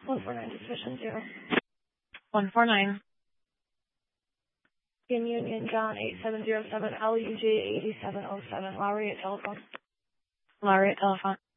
149 suspicion 0. 149. In Union, John 8707, LUG 8707, Lowry at telephone. Lowry at telephone.